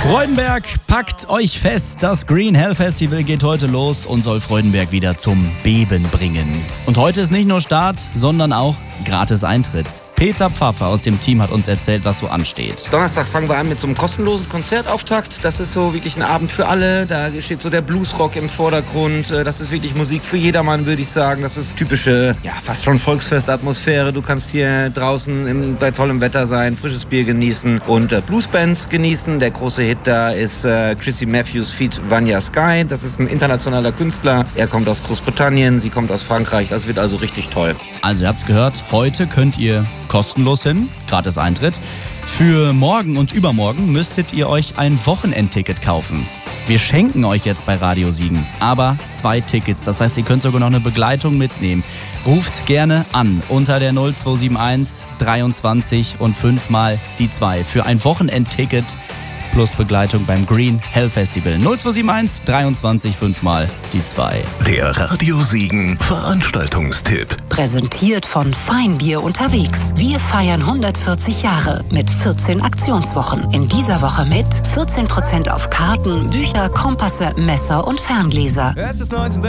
Freudenberg, packt euch fest, das Green Hell Festival geht heute los und soll Freudenberg wieder zum Beben bringen. Und heute ist nicht nur Start, sondern auch gratis Eintritt. Peter Pfaffer aus dem Team hat uns erzählt, was so ansteht. Donnerstag fangen wir an mit so einem kostenlosen Konzertauftakt. Das ist so wirklich ein Abend für alle. Da steht so der Bluesrock im Vordergrund. Das ist wirklich Musik für jedermann, würde ich sagen. Das ist typische, fast schon Volksfestatmosphäre. Du kannst hier draußen bei tollem Wetter sein, frisches Bier genießen und Bluesbands genießen. Der große Hit da ist Chrissy Matthews feat. Vanya Sky. Das ist ein internationaler Künstler. Er kommt aus Großbritannien, sie kommt aus Frankreich. Das wird also richtig toll. Also ihr habt's gehört, heute könnt ihr kostenlos hin, gratis Eintritt. Für morgen und übermorgen müsstet ihr euch ein Wochenendticket kaufen. Wir schenken euch jetzt bei Radio Siegen aber 2 Tickets. Das heißt, ihr könnt sogar noch eine Begleitung mitnehmen. Ruft gerne an unter der 0271 23 und 5 mal die 2 für ein Wochenendticket plus Begleitung beim Green Hell Festival. 0271 23 5 mal die 2. Der Radio Siegen Veranstaltungstipp. Präsentiert von Feinbier unterwegs. Wir feiern 140 Jahre mit 14 Aktionswochen. In dieser Woche mit 14% auf Karten, Bücher, Kompasse, Messer und Ferngläser.